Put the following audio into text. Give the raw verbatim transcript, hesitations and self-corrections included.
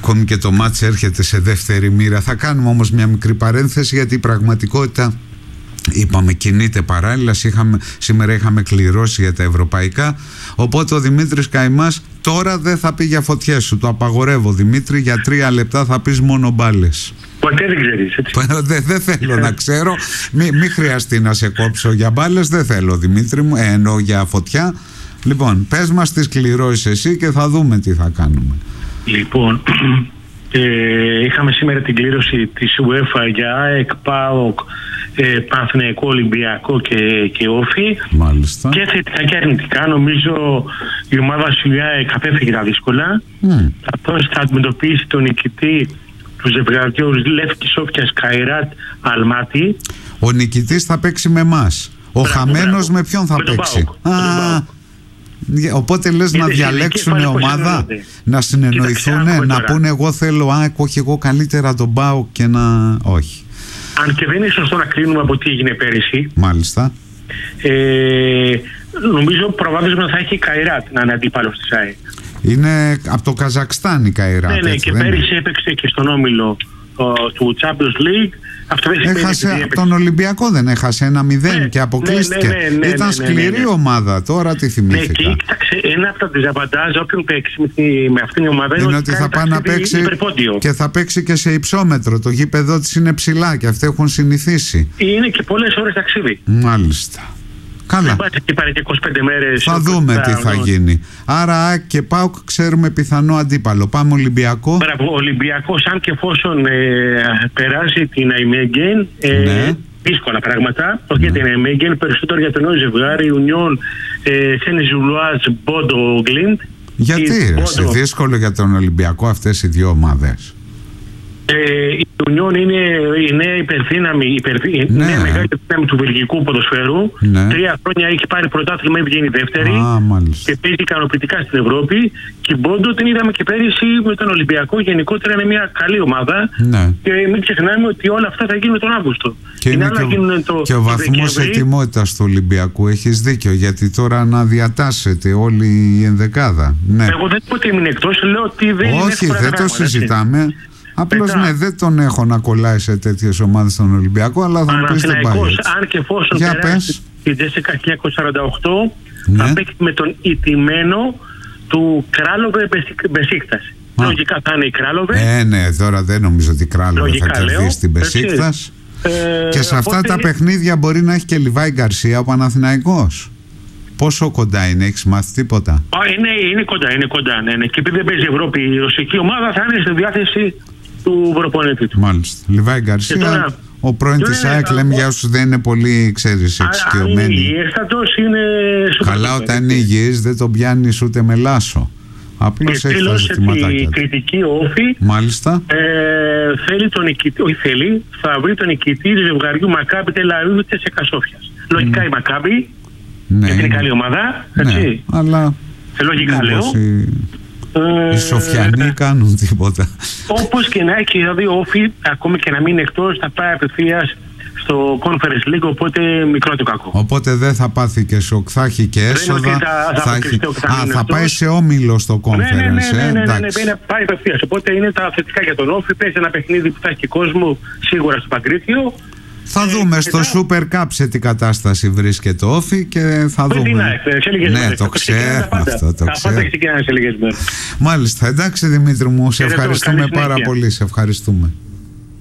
Ακόμη και το μάτς έρχεται σε δεύτερη μοίρα. Θα κάνουμε όμως μια μικρή παρένθεση, γιατί η πραγματικότητα, είπαμε, κινείται παράλληλα. Είχαμε, σήμερα είχαμε κληρώσει για τα ευρωπαϊκά. Οπότε ο Δημήτρης Καημάς τώρα δεν θα πει για φωτιές. Σου το απαγορεύω, Δημήτρη. Για τρία λεπτά θα πεις μόνο μπάλες. Ποτέ δεν ξέρεις, έτσι. Δεν δε θέλω να ξέρω. Μην μη χρειαστεί να σε κόψω για μπάλες. Δεν θέλω, Δημήτρη μου. Ε, εννοώ για φωτιά. Λοιπόν, πες μας τις κληρώσεις εσύ και θα δούμε τι θα κάνουμε. Λοιπόν, ε, είχαμε σήμερα την κλήρωση της UEFA για ΑΕΚ, ΠΑΟΚ, ε, Παναθηναϊκό, Ολυμπιακό και, και Όφη. Μάλιστα. Και θετικά και αρνητικά. Νομίζω η ομάδα σου η ΑΕΚ απέφυγε τα δύσκολα. Mm. Καθώς θα αντιμετωπίσει τον νικητή του ζευγαριού Λεύκη Σόφιας Καϊράτ Αλμάτι. Ο νικητής θα παίξει με εμάς. Ο μπράβο, χαμένος μπράβο. Με ποιον θα με παίξει? Α, οπότε λες είναι να διαλέξουν ομάδα, να συνεννοηθούν, να πούνε εγώ θέλω ΑΕΚ, όχι εγώ καλύτερα τον ΠΑΟΚ και να... όχι. Αν και δεν είναι σωστό να κρίνουμε από τι έγινε πέρυσι. Μάλιστα. Ε, νομίζω προβάδισμα θα έχει η Καϊράτ να είναι αντίπαλος της ΑΕΚ. Είναι από το Καζακστάν η Καϊράτ. Ναι, ναι, έτσι, και πέρυσι είναι? Έπαιξε και στον όμιλο ο, του Champions League. Αυτό δεν έχασε από τον Ολυμπιακό, δεν έχασε ένα μηδέν ναι, και αποκλείστηκε. Ναι, ναι, ναι, ναι, Ήταν σκληρή ναι, ναι, ναι. ομάδα, τώρα τι θυμήθηκα. Ναι, και κοίταξε, ένα από τα διζαβαντάζ όποιον παίξει με, με αυτήν την ομάδα είναι ότι θα πάει να παίξει και θα παίξει και σε υψόμετρο. Το γήπεδο της είναι ψηλά και αυτοί έχουν συνηθίσει. Είναι και πολλές ώρες ταξίδι. Μάλιστα. Καλά. Και πάρει και είκοσι πέντε μέρες. Θα δούμε τι θα γίνει. Άρα ΑΕΚ και ΠΑΟΚ ξέρουμε πιθανό αντίπαλο. Πάμε Ολυμπιακό. Μπράβο, Ολυμπιακός, αν και εφόσον ε, περάσει την Αϊμέγγεν, ε, ναι. δύσκολα πράγματα. Όχι για την Αϊμέγγεν, περισσότερο για το νέο ζευγάρι Union Σεν-Ζουλουάζ Μπόντο Γκλίντ. Γιατί ρε, δύσκολο για τον Ολυμπιακό αυτές οι δύο ομάδες? Ε, η Union είναι η νέα υπερδύναμη, υπερδύ... ναι. νέα μεγάλη δύναμη του βελγικού ποδοσφαίρου. Ναι. Τρία χρόνια έχει πάρει πρωτάθλημα, βγαίνει δεύτερη. Α, και παίζει ικανοποιητικά στην Ευρώπη. Και η Μπόντο την είδαμε και πέρυσι με τον Ολυμπιακό. Γενικότερα είναι μια καλή ομάδα. Ναι. Και μην ξεχνάμε ότι όλα αυτά θα γίνουν τον Αύγουστο. Και, είναι και, ο... το... και ο βαθμός ετοιμότητας του Ολυμπιακού. Έχεις δίκιο, γιατί τώρα αναδιατάσσεται όλη η ενδεκάδα. Ναι. Εγώ δεν ποτέ ήμουν εκτός, λέω ότι δεν είναι. Όχι, δεν το συζητάμε. Απλώς ναι, δεν τον έχω να κολλάει σε τέτοιες ομάδες στον Ολυμπιακό, αλλά θα μου πεις δεν πάει έτσι. Αν και εφόσον περάσει την Τζέσικα χίλια εννιακόσια σαράντα οκτώ, ναι. θα παίξει με τον ηττημένο του Κράλοβε Μπεσίκτας. Λογικά θα είναι η Κράλοβε. Ε, ναι, τώρα δεν νομίζω ότι η Κράλοβε θα κερδίσει την Μπεσίκτας. Ε, και σε αυτά τα παιχνίδια μπορεί να έχει και Λιβάη Γκαρσία ο Παναθηναϊκός. Πόσο κοντά είναι, έχεις μάθει τίποτα? Α, είναι, είναι κοντά, είναι κοντά. Ναι, ναι. Και επειδή δεν παίζει Ευρώπη, η ρωσική ομάδα θα είναι στη διάθεση του προπονητή του. Μάλιστα. Λιβάη Γκαρσία, τώρα, ο πρώην της ΑΕΚ, λέμε για όσους δεν είναι πολύ, ξέρεις, εξοικειωμένοι. Αν είναι υγιέστατος, είναι... Καλά, όταν είναι υγιής δεν τον πιάνεις ούτε με λάσο. Απλώς έχει τα ζητηματάκια. Η κριτική Όφη Μάλιστα. Ε, θέλει τον νικητή, όχι θέλει, θα βρει τον νικητή του ζευγαριού Μακάμπι Τελαρίβου της Εκασόφιας. Λογικά mm. η Μακάμπι, ναι, είναι καλή ομάδα, έτσι. Ναι, αλλά... Σε λογικά λέω. Οι ε, Σοφιανοί κάνουν τίποτα. Όπως και να έχει, δηλαδή ο Όφη, ακόμη και να μην είναι εκτός, θα πάει απευθείας στο Conference League, οπότε μικρό το κακό. Οπότε δεν θα πάθει και σοκ, θα έχει και έσοδα. Θα, θα, θα, έχει... θα, Α, θα πάει σε όμιλο στο Conference. Ναι, ναι, ναι, ναι, ναι, ναι, ναι, ναι, πάει απευθείας. Οπότε είναι τα θετικά για τον Όφη. Παίζει ένα παιχνίδι που θα έχει και κόσμο σίγουρα στο Παγκρίτιο. Θα ε, δούμε στο Super Cup σε τι κατάσταση βρίσκεται το Όφη και θα δούμε. Ναι, ναι, το ξέρω αυτό, το ξέρω. Μάλιστα, εντάξει Δημήτρη μου, σε ευχαριστούμε πάρα πολύ, σε ευχαριστούμε.